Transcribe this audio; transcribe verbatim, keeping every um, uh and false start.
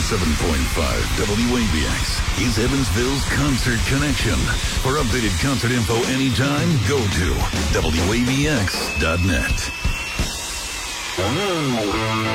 seven point five W A B X is Evansville's Concert Connection. For updated concert info anytime, go to W A B X dot net.